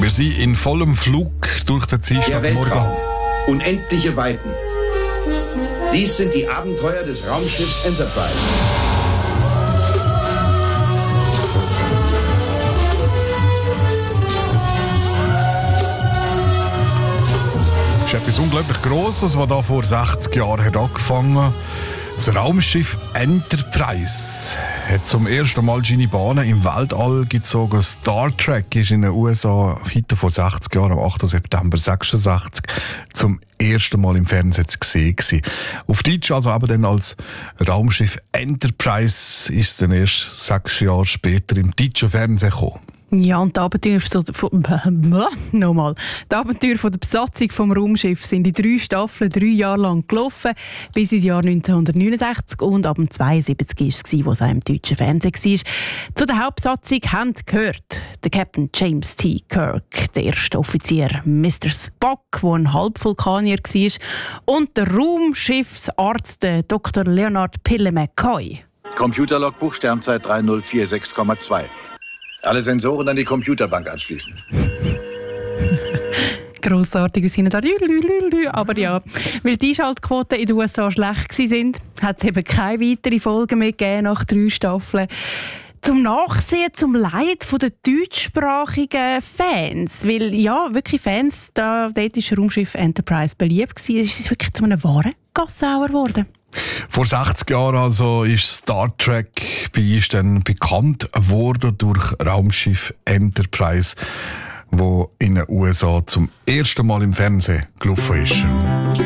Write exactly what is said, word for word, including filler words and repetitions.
Wir sind in vollem Flug durch den Der Dienstagmorgen. Weltraum. Unendliche Weiten. Dies sind die Abenteuer des Raumschiffs Enterprise. Das ist etwas unglaublich Grosses, was da vor sechzig Jahren hat angefangen. Das Raumschiff Enterprise hat zum ersten Mal seine Bahnen im Weltall gezogen. Star Trek ist in den U S A heute vor sechzig Jahren, am achten September sechsundsechzig, zum ersten Mal im Fernsehen zu sehen gewesen. Auf Deutsch also eben dann als Raumschiff Enterprise ist es dann erst sechs Jahre später im deutschen Fernsehen gekommen. Ja, und die Abenteuer von, von, nochmal. Die Abenteuer von der Besatzung vom Raumschiff sind in drei Staffeln drei Jahre lang gelaufen, bis ins Jahr neunzehnhundertneunundsechzig, und ab dem zweiundsiebzig war es, wo es auch im deutschen Fernsehen war. Zu der Hauptbesatzung haben gehört der Captain James T. Kirk, der erste Offizier Mister Spock, der ein Halbvulkanier war, und der Raumschiffsarzt Doktor Leonard Pille McCoy. Computerlogbuch Sternzeit drei null vier sechs Komma zwei. Alle Sensoren an die Computerbank anschließen. Grossartig, wir sind da. Aber ja, weil die Einschaltquoten in den U S A schlecht waren, hat es eben keine weiteren Folgen mehr gegeben nach drei Staffeln. Zum Nachsehen, zum Leid der deutschsprachigen Fans. Weil ja, wirklich Fans, da, dort war Raumschiff Enterprise beliebt gewesen. Es ist wirklich zu einem wahren Gassauer geworden. Vor sechzig Jahren also ist Star Trek bei uns dann bekannt worden durch Raumschiff Enterprise, wo in den U S A zum ersten Mal im Fernsehen gelaufen ist.